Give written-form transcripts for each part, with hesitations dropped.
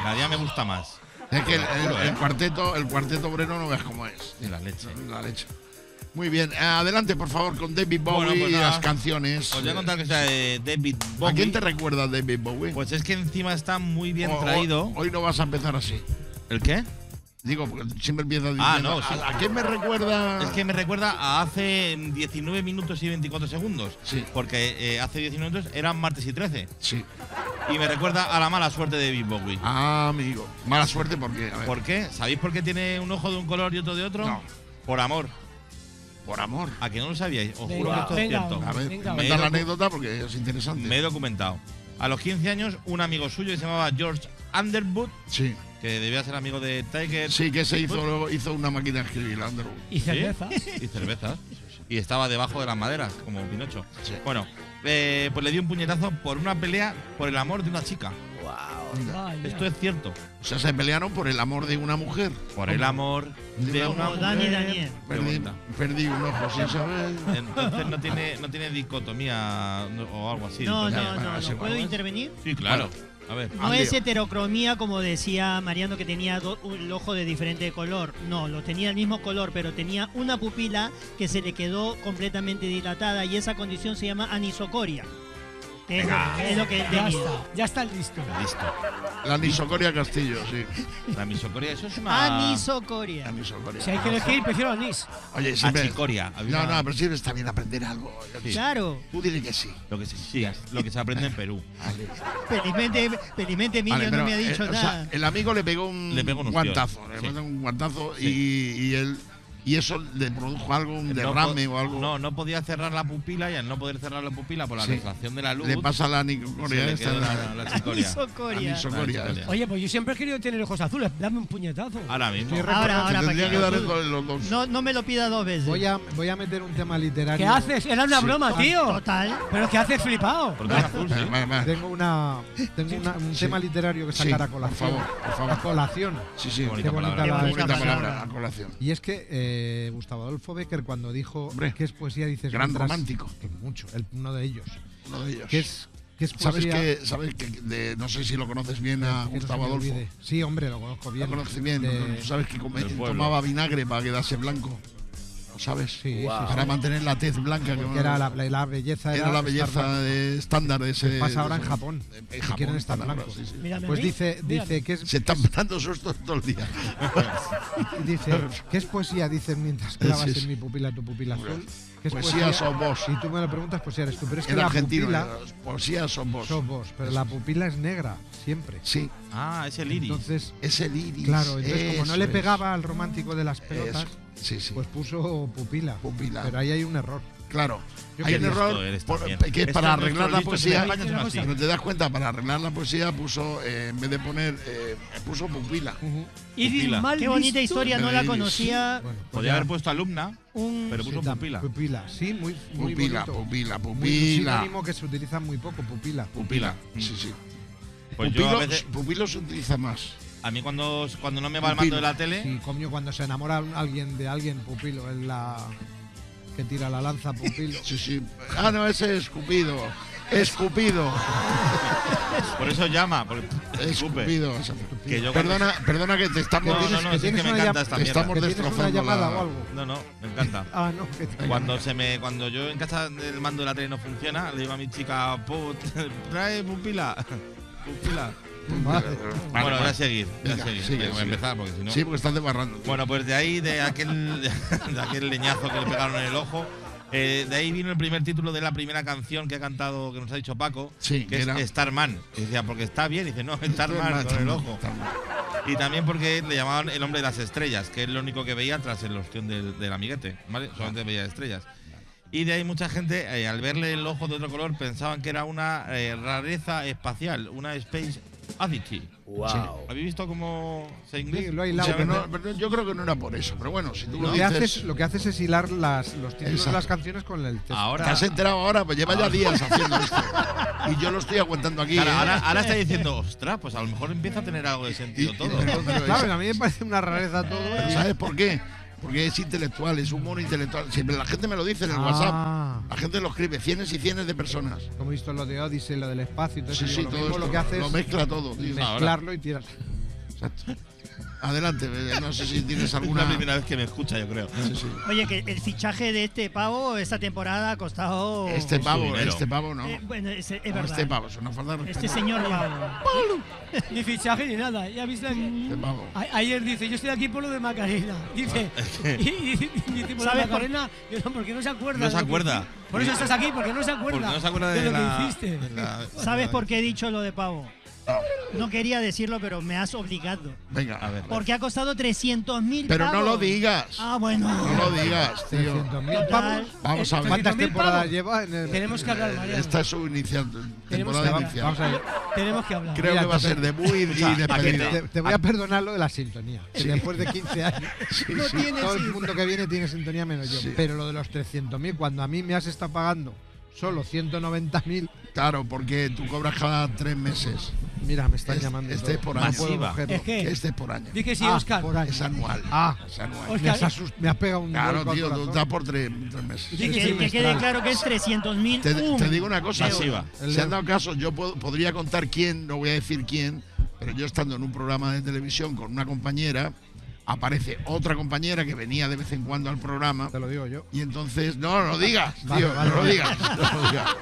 Cada día me gusta más. Es que el cuarteto obrero no ves cómo es. Y la leche. La leche. Muy bien, adelante por favor con David Bowie Bueno, pues y nada, las canciones. Os voy a contar que sea de David Bowie. ¿A quién te recuerda David Bowie? Pues es que encima está muy bien traído. Hoy no vas a empezar así. ¿El qué? Digo, porque siempre empiezas diciendo. no, sí. ¿A quién me recuerda? Es que me recuerda a hace 19 minutos y 24 segundos. Sí. Porque hace 19 minutos eran martes y 13. Sí. Y me recuerda a la mala suerte de David Bowie. Ah, amigo. Mala suerte porque. A ver. ¿Por qué? ¿Sabéis por qué tiene un ojo de un color y otro de otro? No. Por amor. Por amor. ¿A que no lo sabíais? Os juro Venga, que esto es venga, cierto. A ver, Venga, cuenta la me- anécdota porque es interesante. Me he documentado. A los 15 años, un amigo suyo que se llamaba George Underwood, Sí. que debía ser amigo de Tiger. Sí, que se hizo una máquina de escribir, la Underwood. Y cerveza. Y cervezas. Y estaba debajo de las maderas, como Pinocho. Sí. Bueno, pues le dio un puñetazo por una pelea por el amor de una chica. Vaya. Esto es cierto. O sea, se pelearon por el amor de una mujer. Por el amor de una Como Dani mujer. Daniel. Perdí un ojo sin saber. Entonces no tiene dicotomía o algo así. No, dicotomía. no, no, es no. igual. ¿Puedo intervenir? Sí, claro. Bueno. A ver. No Ande. es heterocromía como decía Mariano que tenía el ojo de diferente color. No, lo tenía el mismo color, pero tenía una pupila que se le quedó completamente dilatada y esa condición se llama anisocoria. Es lo que él tenía. Ya está listo. Listo. La Nisocoria Castillo, sí. La misocoria, eso es una. Anisocoria. La Nisocoria. Si hay que elegir, prefiero anís. Oye, siempre. Achicoria. No, no, pero siempre está bien aprender algo. Sí. Claro. Tú dile que sí. Lo que sí, lo que se aprende en Perú. Felizmente Emilio Vale, no pero, me ha dicho o sea, nada. el amigo le pegó un unos guantazo. tíos. Le Sí. pegó un guantazo Sí. y eso le produjo algo, un No derrame po- o algo. No podía cerrar la pupila y al no poder cerrar la pupila por la Sí. refracción de la luz. Le pasa la se Nicocoria le esta. quedó La, la chicoria. Anisocoria. Nisocoria Vale, esta. Oye, pues yo siempre he querido tener ojos azules. Dame un puñetazo. Ahora mismo. Ahora, Te para tendría que que dar lo- los dos. no me lo pida dos veces. Voy a meter un tema literario. ¿Qué haces? Era una broma, tío. Total. Pero ¿qué haces flipado? Porque es azul, sí. Va. Tengo un tema literario que Sí, sacar a por colación. favor, por favor. A colación. Sí, sí. Qué bonita Qué bonita palabra. la- Qué Bonita bonita palabra, palabra. a colación. Y es que Gustavo Adolfo Bécquer cuando dijo Hombre, que es poesía dices gran mientras- romántico. que mucho, uno de ellos. Uno de ellos. Que es poesía. ¿Sabes que no sé si lo conoces bien a que no se Gustavo me Adolfo? olvide. Sí, hombre, lo conozco Lo bien. conoces bien. De- Tú sabes que Del pueblo. tomaba vinagre para quedarse blanco. ¿Lo sabes? Sí, sí, Para mantener la tez blanca. porque era la belleza. era la estar belleza blanco. estar de ese. Que pasa ahora de en ese- Japón. En que Japón quieren estar están ahora, blancos. sí, sí. Mírame Pues a mí. dice que es Se están dando sustos todo el día. dice que es poesía dices mientras clavas Sí. en mi pupila tu pupila azul. Que es Poesía sos vos. Si tú me lo preguntas, poesía eres tú. Pero es que En la argentino. pupila Poesía son vos. sos vos, pero la pupila es negra siempre. Sí, Ah, es el iris. Entonces, es el iris. claro, entonces como no le eso pegaba al romántico de las pelotas, Eso. Sí, sí. pues puso pupila. Pupila. Pero ahí hay un error. Claro. Yo Hay un qué error listo eres por- también. que es Esto para es nuestro arreglar la listo, poesía. en España son así. No te das cuenta, para arreglar la poesía puso, en vez de poner, puso pupila. Iris Pupila. mal Qué bonita visto. historia, no la Iris. conocía. Bueno, pues Podría ya. haber puesto alumna, Un pero puso pupila. Pupila, sí, muy Pupila, bonito. pupila, Muy pupila. sinónimo que se utiliza muy poco, pupila. Pupila. Sí, sí. Pues yo a Pupilo, veces, pupilo se utiliza más. a mí cuando no me va el mando de la tele, Sí, coño, cuando se enamora alguien de alguien, pupilo, es la que tira la lanza, pupilo. Sí, sí. Ah, no, ese es Cupido. Escupido. por eso llama, porque escupe. Escupido. Que yo Perdona que te estamos, No, no, no, es que tienes me una encanta llam- esta te mierda. estamos ¿Que tienes una destrozando llamada la- o algo? No, me encanta. Ah, no, que te- Cuando yo en casa el mando de la tele no funciona, le digo a mi chica, trae pupila. Pupila. Vale. Bueno, voy a seguir. Venga, sigue, Voy a sigue. empezar porque si no. Sí, porque estás desbarrando. Bueno, pues de ahí, de aquel leñazo que le pegaron en el ojo, de ahí vino el primer título de la primera canción que ha cantado, que nos ha dicho Paco, Sí, que que es era- Starman. Y decía, porque está bien, y dice, no, Starman con el ojo. Y también porque le llamaban el hombre de las estrellas, que es lo único que veía tras el ostión del amiguete, ¿vale? Solamente veía estrellas. Y de ahí mucha gente, al verle el ojo de otro color, pensaban que era una rareza espacial, una Space Oddity. Wow. ¿Habéis visto cómo se inglés? Sí, lo ha O hilado. sea, pero yo creo que no era por eso. Pero bueno, si tú Lo lo que, dices. lo que haces es hilar los títulos de Exacto. las canciones con el texto. Ahora, Te has enterado ahora, pues lleva ya días haciendo esto. Y yo lo estoy aguantando aquí. Claro, ¿eh? ahora está diciendo, ostras, pues a lo mejor empieza a tener algo de sentido todo. Pero Claro, a mí me parece una rareza todo. Pero ¿sabes por qué? Porque es intelectual, es humor intelectual. Siempre la gente me lo dice en el WhatsApp. La gente lo escribe, cientos y cientos de personas. Como he visto lo de Odyssey, lo del espacio y todo Sí, eso. sí, Lo todo mismo esto. lo que hace Lo es mezcla todo, tío. mezclarlo y tirar. Exacto. Adelante, no sé si tienes Es la alguna. primera vez que me escucha, yo creo. Sí, sí. Oye, que el fichaje de este pavo esta temporada ha costado. Este pavo no. Bueno, es No, verdad. este pavo, es una falta de respeto. Este señor pavo. Ni fichaje ni nada. Ya viste. Este pavo. Ayer dice, yo estoy aquí por lo de Macarena. Dice, y dice por la ¿Sabes por- Macarena, yo no, porque no se acuerda. No de se lo que acuerda. hiciste. Por eso estás aquí, porque no se acuerda. Porque no se acuerda de de lo que la, hiciste. de la- ¿Sabes por qué he dicho lo de pavo? No quería decirlo, pero me has obligado. Venga, A ver. Porque ha costado 300.000 Pero no pavos. lo digas. Ah, bueno. No lo digas, tío. 300.000 Total. pavos. Vamos a ver. ¿Cuántas 300.000 temporadas pavos. lleva en el...? Tenemos que hablar, Mariano. Esta es su inicial, Tenemos temporada que- inicial. Vamos a ver. Tenemos que hablar. Creo Mira, que va a te- ser debut y despedida. Te voy a perdonar lo de la sintonía. que Sí. Después de 15 años, No tiene todo el sentido. mundo que viene tiene sintonía menos yo. Sí. Pero lo de los 300.000, cuando a mí me has estado pagando solo 190.000, Claro, porque tú cobras cada 3 meses. mira, me están Este- llamando. y este todo. es por No año. puedo Masiva. cogerlo. Es que, Este es por año. di que sí, Ah, Oscar. por año. Es anual. Ah. Es anual. Oscar, Me has pegado un Claro, golpe al tío, tú corazón. estás por 3 meses. Sí, Que, sí, que sí, quede claro que es 300.000. Te digo una cosa. Masiva. Si han dado caso, yo podría contar quién, no voy a decir quién, pero yo estando en un programa de televisión con una compañera, aparece otra compañera que venía de vez en cuando al programa. Te lo digo yo. Y entonces, no lo digas, Vale, tío, vale, no lo vale. digas. No lo digas.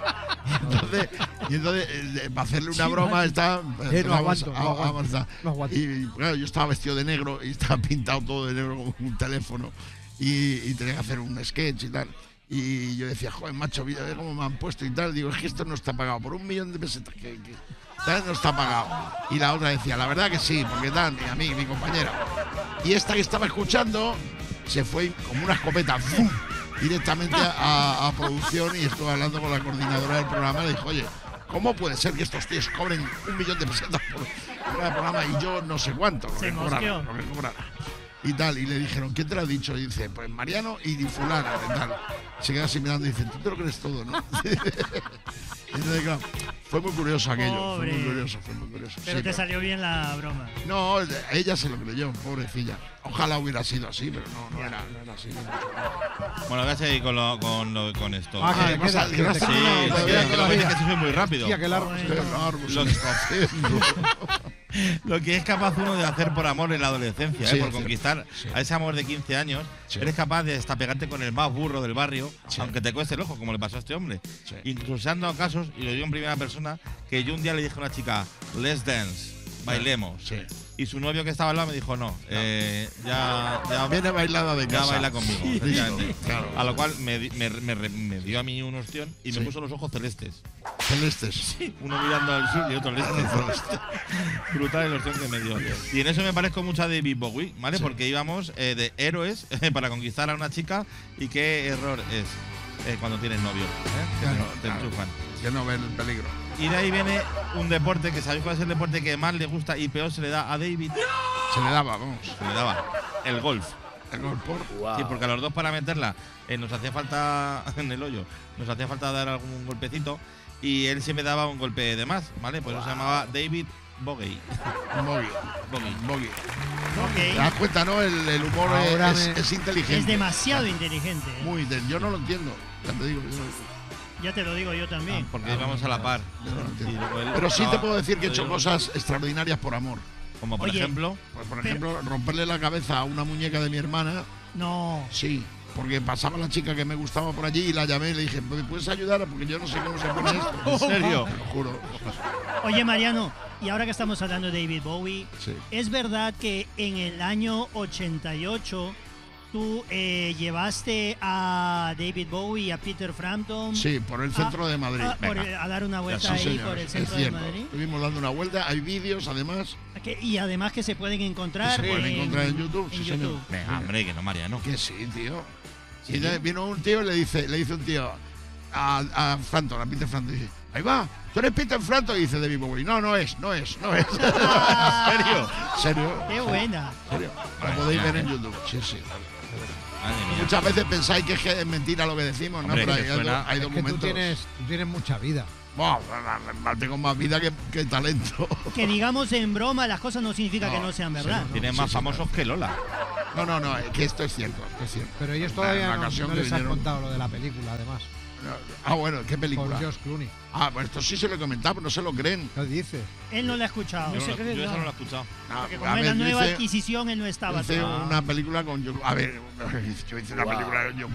Y entonces, para hacerle una broma, está. No aguanto, no aguanto. No aguanto. Y claro, yo estaba vestido de negro y estaba pintado todo de negro como un teléfono. Y tenía que hacer un sketch y tal. Y yo decía, joder, macho, mira cómo me han puesto y tal. Digo, es que esto no está pagado. Por 1 millón de pesetas tal, no está pagado. Y la otra decía, la verdad que sí, porque tal, mi compañera. Y esta que estaba escuchando se fue como una escopeta, ¡fum!, directamente a producción, y estuve hablando con la coordinadora del programa. Le dijo, oye, ¿cómo puede ser que estos tíos cobren 1 millón de pesetas por cada programa y yo no sé cuánto? Lo Se que cobrara, mosqueó. lo que cobrara. Y tal, y le dijeron, ¿quién te lo ha dicho? Y dice, pues Mariano y fulana, y tal. Se queda así mirando y dice, tú te lo crees todo, ¿no? Entonces, claro, fue muy curioso aquello, Pobre. fue muy curioso, fue muy curioso. Pero Sí, te salió bien la broma. no, ella se lo creyó, pobrecilla. Ojalá hubiera sido así, pero no era así. ni mucho menos. Bueno, voy a seguir con esto. Ah, que ¿qué pasa? queda- Que que no te está- Sí, queda- es que todavía lo que no pasa es que soy muy rápido. Hostia, qué largo. Bueno. Qué largo se Lo- me está haciendo. Lo que es capaz uno de hacer por amor en la adolescencia, Sí, por es conquistar cierto. a ese amor de 15 años, Sí. eres capaz de hasta pegarte con el más burro del barrio, Sí. aunque te cueste el ojo, como le pasó a este hombre. Sí. Incluso se han dado casos, y lo digo en primera persona, que yo un día le dije a una chica, let's dance, bailemos. Sí. Y su novio que estaba al lado me dijo, no, ya Viene bailada de ya casa. baila conmigo. Sí, efectivamente. claro. A lo cual me dio a mí un ostión y Sí. me puso los ojos celestes. Celestes. Uno mirando al sur y otro al este. Brutal el ostión que me dio. Y en eso me parezco mucho a David Bowie, ¿vale? Sí. Porque íbamos de héroes para conquistar a una chica, y qué error es cuando tienes novio. Que Claro, te claro. enchufan. Que no ven el peligro. Y de ahí viene un deporte que sabéis cuál es el deporte que más le gusta y peor se le da a David. Se le daba, vamos. Se le daba el golf. El gol por. Sí, porque a los dos para meterla nos hacía falta en el hoyo, nos hacía falta dar algún golpecito, y él siempre daba un golpe de más, ¿vale? Por eso se llamaba David Bowie. Bogie. ¿Te Ok. das cuenta, no? El humor Ahora es inteligente. Es demasiado inteligente. Muy yo no lo entiendo. Ya te digo, yo no, Ya te lo digo yo también. Porque íbamos a la par. yo no lo Y entiendo. luego él Pero sí te estaba- puedo decir que he hecho yo- cosas extraordinarias por amor. Como por Oye. ejemplo, Pues, por ejemplo, romperle la cabeza a una muñeca de mi hermana. No. Sí, porque pasaba la chica que me gustaba por allí y la llamé y le dije, ¿me puedes ayudar? Porque yo no sé cómo se pone esto. ¿en serio? Te lo juro. Oye, Mariano, y ahora que estamos hablando de David Bowie, Sí. ¿es verdad que en el año 88 tú llevaste a David Bowie y a Peter Frampton Sí, por el centro de Madrid. a dar una vuelta Sí, ahí señor, por el es centro de cierto. Madrid? Estuvimos dando una vuelta, hay vídeos además Y además que se pueden encontrar, que se pueden encontrar en YouTube. sí, señor. venga, hombre, que no, Mariano. Que sí, tío. Sí, Y tío. vino un tío y le dice un tío a Frampton, a Peter Frampton, dice, ahí va, tú eres Peter Frampton, y dice David Bowie, no es. ¿En serio? ¿Serio? ¡Qué buena! ¿Serio? Lo Bueno, podéis ya, ver en YouTube. Sí, sí. Madre mía. Muchas veces pensáis que es mentira lo que decimos, ¿no? Hombre, Pero que hay, suena- hay Es que tú documentos. tienes mucha vida. Buah, tengo más vida que talento. Que digamos en broma las cosas no significa que no sean verdad. Tiene más sí, famosos que Lola. No, que esto es cierto, que es cierto. Pero ellos En todavía la no ocasión no que les han vinieron. contado lo de la película, además. Ah, bueno, ¿qué Con película? George Clooney. Ah, pues esto sí se lo he comentado, pero no se lo creen. ¿Qué dice? Él no lo ha escuchado. Yo, se no, cree yo esa nada. no la he escuchado. Ah, Porque a como es ver, la nueva dice- adquisición, él no estaba. hice todavía. una película con... A ver, yo hice una película... Yo